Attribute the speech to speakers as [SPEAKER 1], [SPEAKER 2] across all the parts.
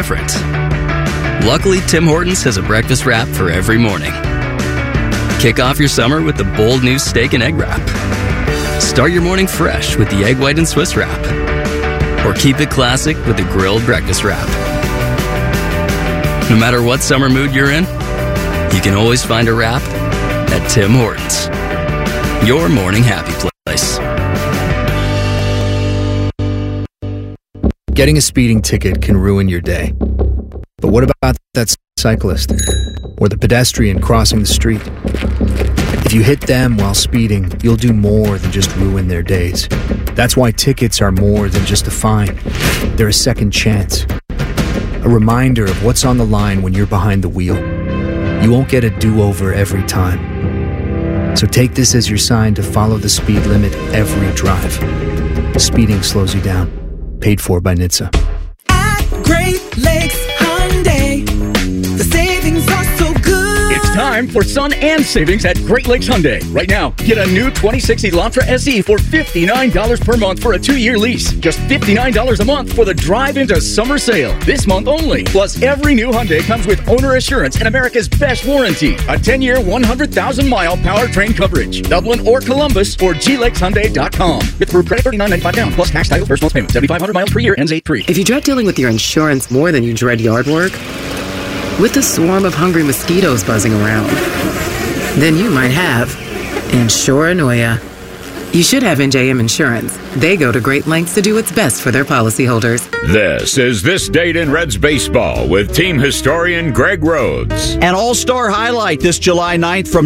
[SPEAKER 1] different. Luckily, Tim Hortons has a breakfast wrap for every morning. Kick off your summer with the bold new steak and egg wrap. Start your morning fresh with the egg white and Swiss wrap. Or keep it classic with the grilled breakfast wrap. No matter what summer mood you're in, you can always find a wrap at Tim Hortons. Your morning happy place.
[SPEAKER 2] Getting a speeding ticket can ruin your day. But what about that cyclist or the pedestrian crossing the street? If you hit them while speeding, you'll do more than just ruin their days. That's why tickets are more than just a fine. They're a second chance. A reminder of what's on the line when you're behind the wheel. You won't get a do-over every time. So take this as your sign to follow the speed limit every drive. Speeding slows you down. Paid for by NHTSA.
[SPEAKER 3] At Great Lakes Hyundai, the savings are so good.
[SPEAKER 4] It's time for sun and savings at Great Lakes Hyundai. Right now, get a new 2060 Elantra SE for $59 per month for a 2-year lease. Just $59 a month for the drive into summer sale. This month only. Plus, every new Hyundai comes with owner assurance and America's best warranty. A 10-year, 100,000-mile powertrain coverage. Dublin or Columbus or glakeshyundai.com. With approved credit $39.95 down. Plus tax, title, first month's payment. 7,500 miles per year. Ends 8/3.
[SPEAKER 5] If you dread dealing with your insurance more than you dread yard work, with a swarm of hungry mosquitoes buzzing around, then you might have Insuranoia. You should have NJM Insurance. They go to great lengths to do what's best for their policyholders.
[SPEAKER 6] This is This Date in Reds Baseball with team historian Greg Rhodes.
[SPEAKER 7] An All-Star highlight this July 9th from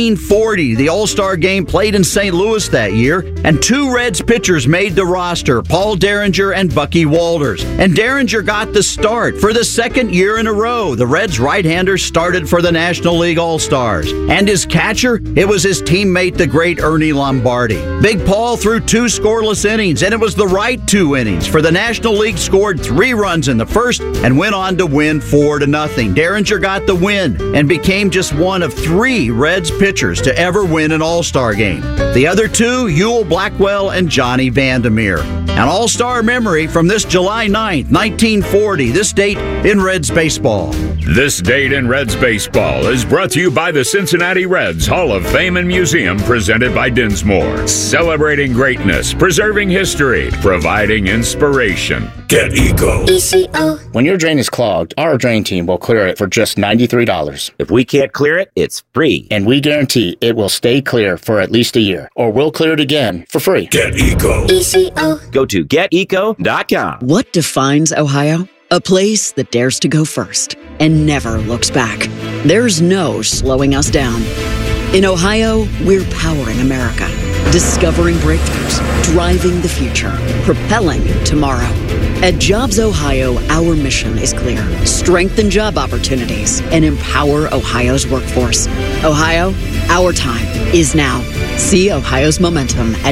[SPEAKER 7] 1940. The All-Star game played in St. Louis that year, and 2 Reds pitchers made the roster, Paul Derringer and Bucky Walters. And Derringer got the start for the second year in a row. The Reds right-hander started for the National League All-Stars. And his catcher, it was his teammate, the great Ernie Lombardi. Big Paul threw 2 scoreless innings, and it was the right 2 innings, for the National League scored 3 runs in the first and went on to win 4-0. Derringer got the win and became just one of 3 Reds pitchers to ever win an All-Star game. The other 2, Ewell Blackwell and Johnny Vandermeer. An All-Star memory from this July 9th, 1940, this date in Reds baseball.
[SPEAKER 6] This Date in Reds Baseball is brought to you by the Cincinnati Reds Hall of Fame and Museum, presented by Dinsmore. Celebrating greatness, preserving history, providing inspiration.
[SPEAKER 8] Get Eco.
[SPEAKER 9] ECO. When your drain is clogged, our drain team will clear it for just $93.
[SPEAKER 10] If we can't clear it, it's free.
[SPEAKER 9] And we guarantee it will stay clear for at least a year, or we'll clear it again for free.
[SPEAKER 8] Get Eco.
[SPEAKER 9] ECO.
[SPEAKER 10] Go to geteco.com.
[SPEAKER 11] What defines Ohio? A place that dares to go first and never looks back. There's no slowing us down. In Ohio, we're powering America, discovering breakthroughs, driving the future, propelling tomorrow. At Jobs Ohio, our mission is clear: strengthen job opportunities and empower Ohio's workforce. Ohio, our time is now. See Ohio's momentum at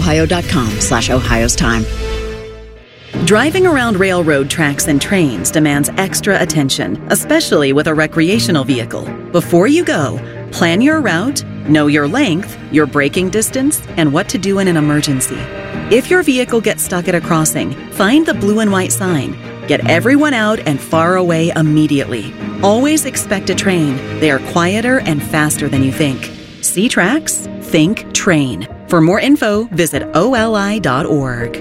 [SPEAKER 11] jobsohio.com/Ohio's time.
[SPEAKER 12] Driving around railroad tracks and trains demands extra attention, especially with a recreational vehicle. Before you go, plan your route, know your length, your braking distance, and what to do in an emergency. If your vehicle gets stuck at a crossing, find the blue and white sign. Get everyone out and far away immediately. Always expect a train. They are quieter and faster than you think. See tracks? Think train. For more info, visit oli.org.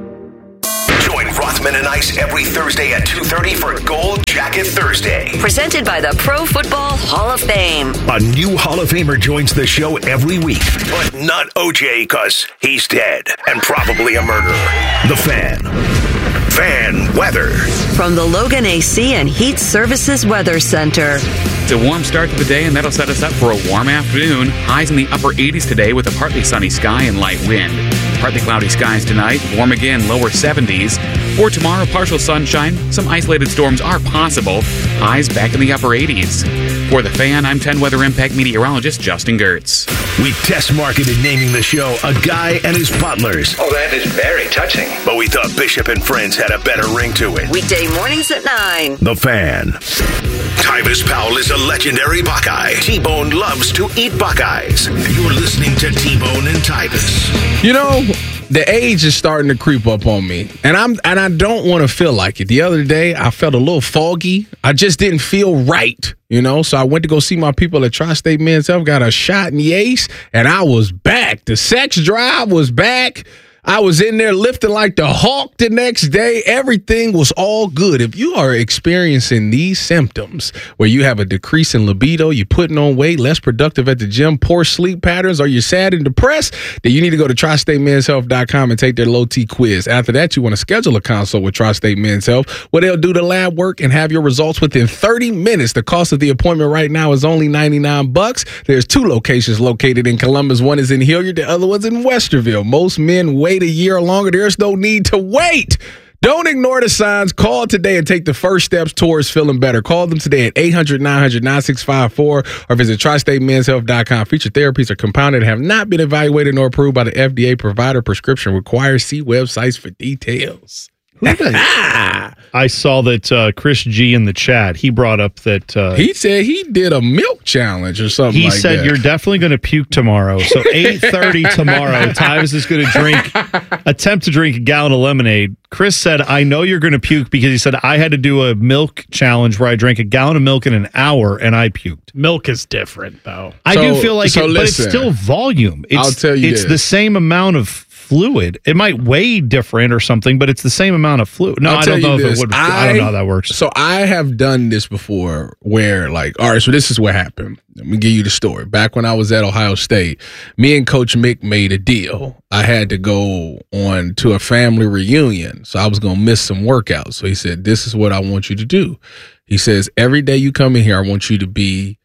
[SPEAKER 8] Join Rothman and Ice every Thursday at 2:30 for Gold Jacket Thursday.
[SPEAKER 13] Presented by the Pro Football Hall of Fame.
[SPEAKER 8] A new Hall of Famer joins the show every week, but not OJ, because he's dead and probably a murderer. The Fan. Fan weather.
[SPEAKER 13] From the Logan AC and Heat Services Weather Center.
[SPEAKER 14] It's a warm start to the day, and that'll set us up for a warm afternoon. Highs in the upper 80s today with a partly sunny sky and light wind. Partly cloudy skies tonight, warm again, lower 70s. For tomorrow, partial sunshine. Some isolated storms are possible. Highs back in the upper 80s. For The Fan, I'm 10 Weather Impact meteorologist Justin Gertz.
[SPEAKER 8] We test marketed naming the show A Guy and His Butlers.
[SPEAKER 15] Oh, that is very touching.
[SPEAKER 8] But we thought Bishop and Friends had a better ring to it.
[SPEAKER 13] Weekday mornings at 9.
[SPEAKER 8] The Fan. Tyvis Powell is a legendary Buckeye. T-Bone loves to eat Buckeyes. You're listening to T-Bone and Tyvis.
[SPEAKER 16] You know,
[SPEAKER 15] the age is starting to creep up on me, and I don't want to feel like it. The other day, I felt a little foggy. I just didn't feel right, So I went to go see my people at Tri-State Men's Health, got a shot in the ace, and I was back. The sex drive was back. I was in there lifting like the Hulk the next day. Everything was all good. If you are experiencing these symptoms where you have a decrease in libido, you're putting on weight, less productive at the gym, poor sleep patterns, or you're sad and depressed, then you need to go to TriStateMen'sHealth.com and take their low T quiz. After that, you want to schedule a consult with Tri-State Men's Health, where they'll do the lab work and have your results within 30 minutes. The cost of the appointment right now is only $99. There's 2 locations located in Columbus. One is in Hilliard, the other one's in Westerville. Most men wait a year or longer. There's no need to wait. Don't ignore the signs. Call today and take the first steps towards feeling better. Call them today at 800-900-9654 or visit TriStateMen'sHealth.com. Featured therapies are compounded and have not been evaluated nor approved by the FDA. Provider prescription required. See websites for details.
[SPEAKER 16] I saw that Chris G in the chat, he brought up that
[SPEAKER 15] he said he did a milk challenge or something like that.
[SPEAKER 16] He said you're definitely going to puke tomorrow. So 8:30 tomorrow, Tyvus is going to attempt to drink a gallon of lemonade. Chris said, I know you're going to puke because he said, I had to do a milk challenge where I drank a gallon of milk in an hour and I puked.
[SPEAKER 17] Milk is different, though.
[SPEAKER 16] I do feel like but it's still volume.
[SPEAKER 15] I'll tell you
[SPEAKER 16] it's the same amount of fluid. It might weigh different or something, but it's the same amount of fluid. No, I don't know if it would. I don't know how that works.
[SPEAKER 15] So I have done this before where all right, so this is what happened. Let me give you the story. Back when I was at Ohio State, me and Coach Mick made a deal. I had to go on to a family reunion, so I was going to miss some workouts. So he said, this is what I want you to do. He says, every day you come in here, I want you to be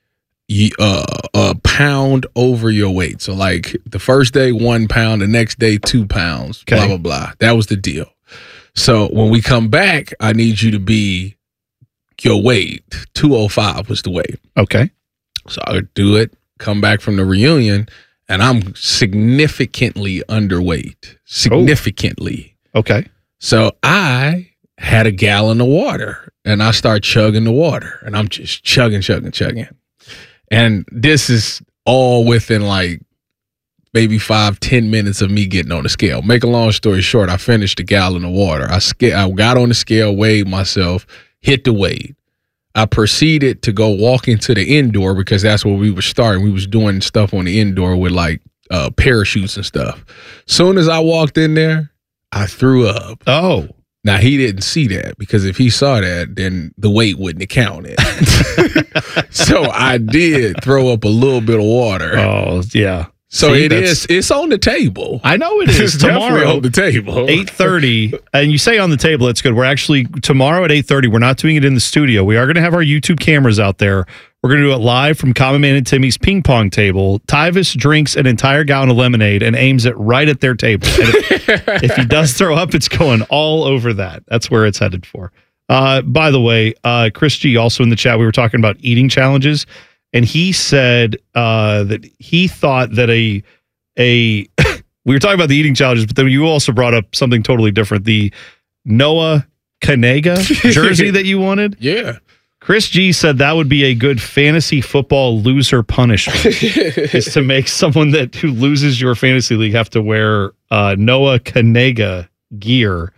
[SPEAKER 15] a pound over your weight. So like the first day 1 pound, the next day 2 pounds, blah, blah, blah. That was the deal. So when we come back, I need you to be your weight. 205 was the weight.
[SPEAKER 16] Okay.
[SPEAKER 15] So I would do it, come back from the reunion, and I'm significantly underweight. Significantly.
[SPEAKER 16] Okay.
[SPEAKER 15] So I had a gallon of water, and I start chugging the water, and I'm just chugging. And this is all within like maybe 5-10 minutes of me getting on the scale. Make a long story short, I finished a gallon of water. I got on the scale, weighed myself, hit the weight. I proceeded to go walk into the indoor because that's where we were starting. We was doing stuff on the indoor with like parachutes and stuff. Soon as I walked in there, I threw up.
[SPEAKER 16] Oh.
[SPEAKER 15] Now, he didn't see that because if he saw that, then the weight wouldn't have counted. So I did throw up a little bit of water.
[SPEAKER 16] Oh, yeah.
[SPEAKER 15] So it's on the table.
[SPEAKER 16] I know it is.
[SPEAKER 15] Tomorrow on the table.
[SPEAKER 16] 8:30. And you say on the table, that's good. We're actually, tomorrow at 8:30, we're not doing it in the studio. We are going to have our YouTube cameras out there. We're going to do it live from Common Man and Timmy's ping pong table. Tyvus drinks an entire gallon of lemonade and aims it right at their table. And if he does throw up, it's going all over that. That's where it's headed for. By the way, Chris G, also in the chat, we were talking about eating challenges, and he said that he thought that we were talking about the eating challenges, but then you also brought up something totally different. The Noah Kanega jersey that you wanted?
[SPEAKER 15] Yeah.
[SPEAKER 16] Chris G said that would be a good fantasy football loser punishment is to make someone who loses your fantasy league have to wear Noah Kanega gear.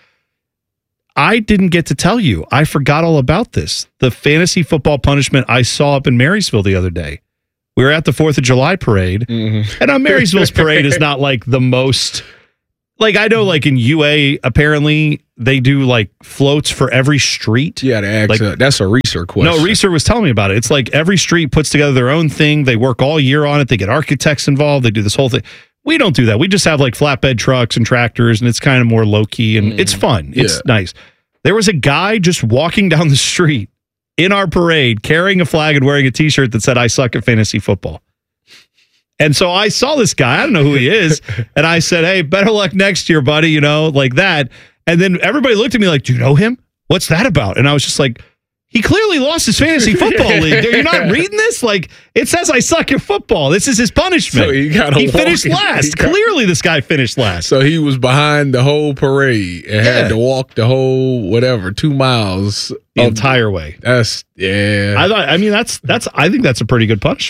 [SPEAKER 16] I didn't get to tell you. I forgot all about this. The fantasy football punishment I saw up in Marysville the other day. We were at the 4th of July parade, and on Marysville's parade is not like the most... Like, I know, like, in UA, apparently, they do, like, floats for every street.
[SPEAKER 15] Yeah, that's a Reeser question.
[SPEAKER 16] No, Reeser was telling me about it. It's like every street puts together their own thing. They work all year on it. They get architects involved. They do this whole thing. We don't do that. We just have, like, flatbed trucks and tractors, and it's kind of more low-key, and it's fun. It's nice. There was a guy just walking down the street in our parade, carrying a flag and wearing a T-shirt that said, I suck at fantasy football. And so I saw this guy, I don't know who he is, and I said, hey, better luck next year, buddy, like that. And then everybody looked at me like, do you know him? What's that about? And I was just like, he clearly lost his fantasy football league. Are you not reading this? Like, it says I suck at football. This is his punishment. So he finished last. Clearly this guy finished last.
[SPEAKER 15] So he was behind the whole parade and had to walk the whole, 2 miles.
[SPEAKER 16] The entire way.
[SPEAKER 15] I think that's a pretty good punishment.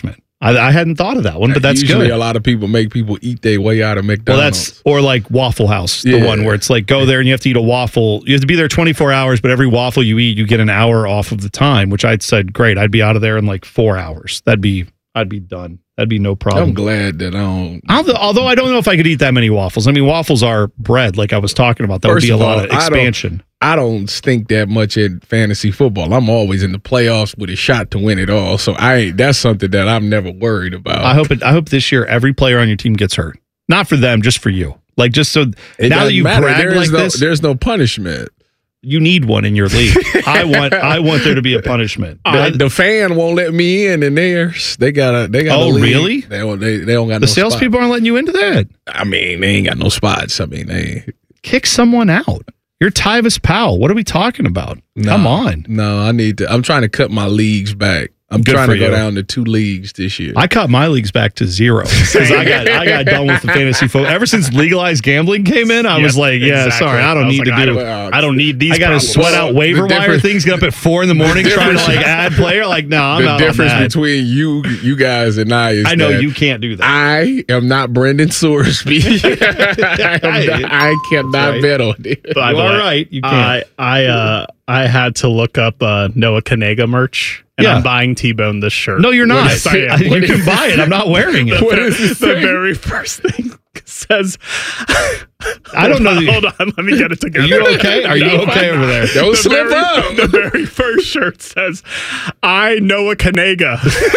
[SPEAKER 16] I hadn't thought of that one, but that's
[SPEAKER 15] usually
[SPEAKER 16] good.
[SPEAKER 15] A lot of people make people eat their way out of McDonald's.
[SPEAKER 16] Well, that's or like Waffle House, the one where it's like go there and you have to eat a waffle. You have to be there 24 hours, but every waffle you eat, you get an hour off of the time. Which I'd said, great, I'd be out of there in like 4 hours. I'd be done. That'd be no problem.
[SPEAKER 15] I'm glad that I don't.
[SPEAKER 16] Although I don't know if I could eat that many waffles. I mean, waffles are bread, like I was talking about. That would be a lot of expansion.
[SPEAKER 15] I don't stink that much at fantasy football. I'm always in the playoffs with a shot to win it all. So that's something that I'm never worried about.
[SPEAKER 16] I hope this year every player on your team gets hurt. Not for them, just for you. Like just so now that you brag like this,
[SPEAKER 15] there's no punishment.
[SPEAKER 16] You need one in your league. I want there to be a punishment.
[SPEAKER 15] The fan won't let me in theirs. They got.
[SPEAKER 16] Oh, really?
[SPEAKER 15] They don't got
[SPEAKER 16] the
[SPEAKER 15] no
[SPEAKER 16] salespeople aren't letting you into that.
[SPEAKER 15] I mean, they ain't got no spots. I mean, they
[SPEAKER 16] kick someone out. You're Tyvis Powell. What are we talking about? Come on.
[SPEAKER 15] No, I need to. I'm trying to cut my leagues back. I'm trying to go down to 2 leagues this year.
[SPEAKER 16] I cut my leagues back to 0 because I got done with the fantasy football. Ever since legalized gambling came in, I was like, sorry, I don't need I don't need these. I got to sweat out waiver wire things. Get up at 4 a.m. trying to like add player. Like, no, I'm not.
[SPEAKER 15] The difference between you guys and I is
[SPEAKER 16] I know you can't do that.
[SPEAKER 15] I am not Brendan Sorsby. I cannot bet on it.
[SPEAKER 16] You are right. You can't.
[SPEAKER 17] I had to look up Noah Kanega merch. And I'm buying T-Bone this shirt.
[SPEAKER 16] No, you're not. You can buy it. I'm not wearing it.
[SPEAKER 17] The very first thing says...
[SPEAKER 16] I don't know.
[SPEAKER 17] Hold on. Let me get it together.
[SPEAKER 16] Are you okay? Are you okay over there?
[SPEAKER 15] Don't slip up.
[SPEAKER 17] The very first shirt says, I Noah Kanega.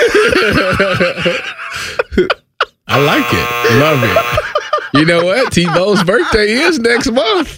[SPEAKER 15] I like it. Love it. You know what? T-Bone's birthday is next month.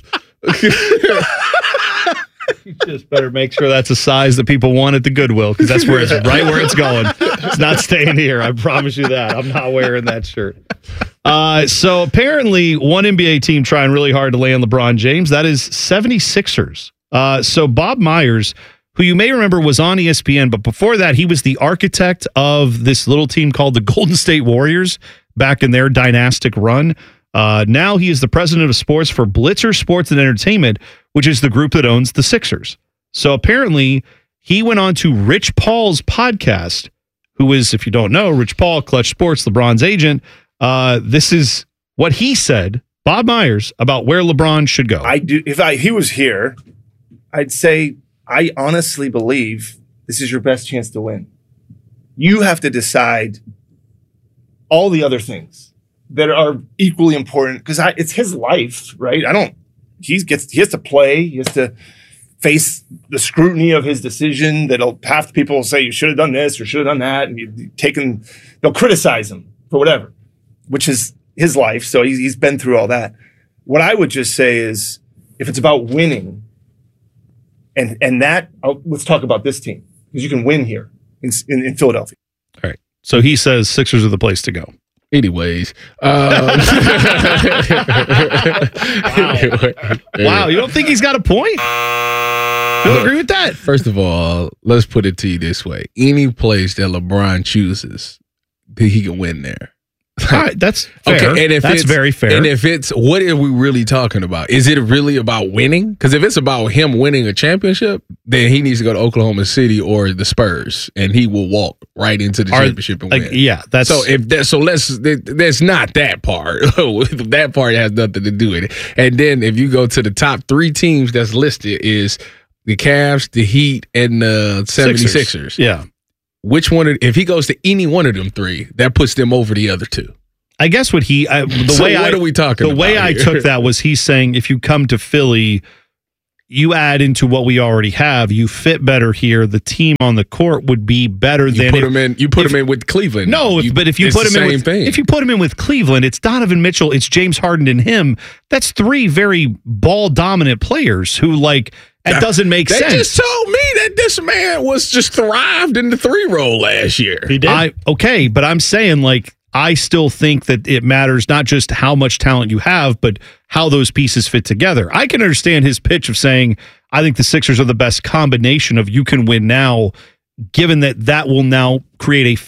[SPEAKER 16] You just better make sure that's a size that people want at the Goodwill because that's where it's right where it's going. It's not staying here. I promise you that. I'm not wearing that shirt. So apparently one NBA team trying really hard to land LeBron James. That is 76ers. So Bob Myers, who you may remember was on ESPN, but before that, he was the architect of this little team called the Golden State Warriors back in their dynastic run. Now he is the president of sports for Blitzer Sports and Entertainment, which is the group that owns the Sixers. So apparently he went on to Rich Paul's podcast, who is, if you don't know, Rich Paul, Clutch Sports, LeBron's agent. This is what he said, Bob Myers, about where LeBron should go.
[SPEAKER 18] If he was here, I'd say, I honestly believe this is your best chance to win. You have to decide all the other things that are equally important because it's his life, right? He has to play. He has to face the scrutiny of his decision. Half the people will say you should have done this or should have done that, and they'll criticize him for whatever, which is his life. So he's been through all that. What I would just say is, if it's about winning, and that let's talk about this team because you can win here in Philadelphia.
[SPEAKER 16] All right. So he says Sixers are the place to go.
[SPEAKER 15] Anyways,
[SPEAKER 16] wow, you don't think he's got a point? You don't agree with that?
[SPEAKER 15] First of all, let's put it to you this way: any place that LeBron chooses, he can win there.
[SPEAKER 16] All right, that's fair.
[SPEAKER 15] Okay, and if
[SPEAKER 16] that's very fair.
[SPEAKER 15] And if it's, what are we really talking about? Is it really about winning? Because if it's about him winning a championship, then he needs to go to Oklahoma City or the Spurs, and he will walk right into the championship and win.
[SPEAKER 16] Yeah, that's
[SPEAKER 15] that's not that part. That part has nothing to do with it. And then if you go to the top 3 teams that's listed, is the Cavs, the Heat, and the 76ers.
[SPEAKER 16] Yeah.
[SPEAKER 15] Which one? If he goes to any one of them 3, that puts them over the other 2.
[SPEAKER 16] I guess what he
[SPEAKER 15] what are we talking about?
[SPEAKER 16] The way I took that was he's saying if you come to Philly, you add into what we already have. You fit better here. The team on the court would be better than
[SPEAKER 15] you put him in with Cleveland.
[SPEAKER 16] No, but if you put him in with Cleveland, it's Donovan Mitchell, it's James Harden, and him. That's 3 very ball dominant players who it doesn't make sense.
[SPEAKER 15] They just told me that this man was just thrived in the 3 role last year.
[SPEAKER 17] He did.
[SPEAKER 16] Okay, but I'm saying I still think that it matters not just how much talent you have, but how those pieces fit together. I can understand his pitch of saying, I think the Sixers are the best combination of you can win now, given that will now create a fit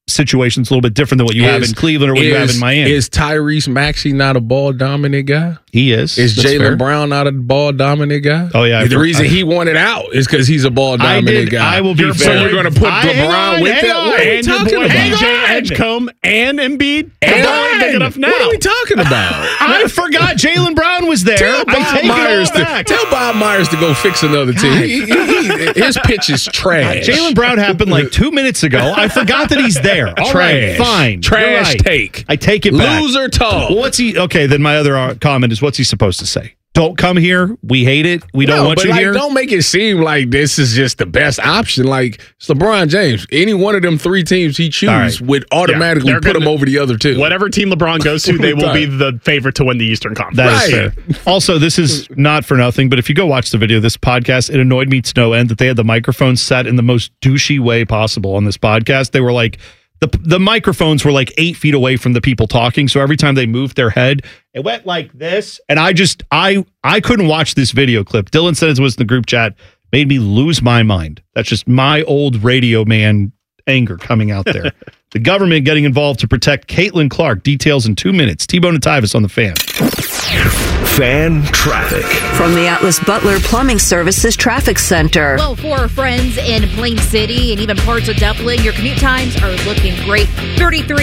[SPEAKER 16] situation's a little bit different than what you have in Cleveland or what you have in Miami.
[SPEAKER 15] Is Tyrese Maxey not a ball dominant guy?
[SPEAKER 16] He is.
[SPEAKER 15] Is Jaylen Brown not a ball dominant guy?
[SPEAKER 16] Oh yeah.
[SPEAKER 15] The reason he wanted out is because he's a ball dominant guy.
[SPEAKER 16] I will be
[SPEAKER 15] so you're going to put LeBron with that? What are we talking about?
[SPEAKER 17] AJ Edgecombe and Embiid. Big enough now.
[SPEAKER 15] What are we talking about?
[SPEAKER 16] I forgot Jaylen Brown was there.
[SPEAKER 15] Tell Bob Myers to go fix another team. His pitch is trash.
[SPEAKER 16] Jaylen Brown happened like 2 minutes ago. I forgot that he's there. All right, fine.
[SPEAKER 15] Trash
[SPEAKER 16] right.
[SPEAKER 15] take.
[SPEAKER 16] I take it back.
[SPEAKER 15] Loser talk.
[SPEAKER 16] What's he? Okay, then my other comment is, what's he supposed to say? Don't come here. We hate it. We don't want you here.
[SPEAKER 15] Don't make it seem like this is just the best option. Like, it's LeBron James. Any one of them 3 teams he chooses would automatically put him over the other 2.
[SPEAKER 17] Whatever team LeBron goes to, they will be the favorite to win the Eastern Conference.
[SPEAKER 16] That is fair. Also, this is not for nothing, but if you go watch the video of this podcast, it annoyed me to no end that they had the microphones set in the most douchey way possible on this podcast. They were like, the microphones were like 8 feet away from the people talking, so every time they moved their head, it went like this, and I couldn't watch this video clip. Dylan said it was in the group chat, made me lose my mind. That's just my old radio man anger coming out there. The government getting involved to protect Caitlin Clark. Details in 2 minutes. T-Bone and Tyvis on the Fan.
[SPEAKER 8] Fan traffic.
[SPEAKER 13] From the Atlas Butler Plumbing Services Traffic Center.
[SPEAKER 19] Well, for our friends in Plain City and even parts of Dublin, your commute times are looking great. 33